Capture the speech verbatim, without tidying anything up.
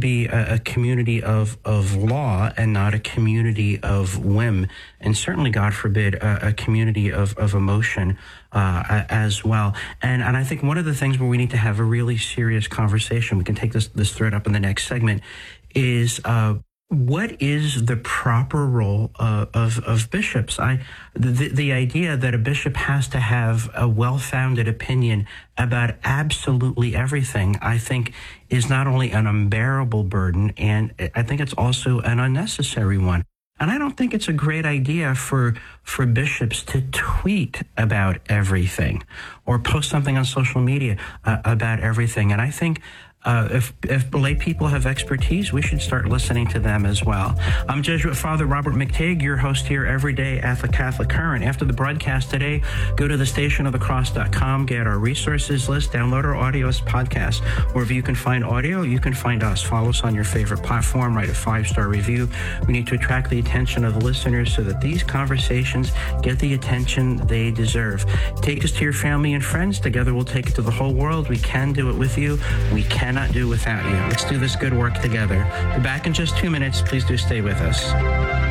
be a, a community of, of law and not a community of whim, and certainly, God forbid, a, a community of, of emotion uh, as well. And and I think one of the things where we need to have a really serious conversation, we can take this, this thread up in the next segment, is uh, what is the proper role uh, of of bishops? I the the idea that a bishop has to have a well-founded opinion about absolutely everything, I think, is not only an unbearable burden, and I think it's also an unnecessary one. And I don't think it's a great idea for for bishops to tweet about everything or post something on social media uh, about everything. And I think Uh, if, if lay people have expertise, we should start listening to them as well. I'm Jesuit Father Robert McTague, your host here every day at the Catholic Current. After the broadcast today, go to the station of the cross dot com, get our resources list, download our audio as podcast. Wherever you can find audio, you can find us. Follow us on your favorite platform, write a five-star review. We need to attract the attention of the listeners so that these conversations get the attention they deserve. Take us to your family and friends. Together we'll take it to the whole world. We can do it with you. We can not do without you. Let's do this good work together. We're back in just two minutes. Please do stay with us.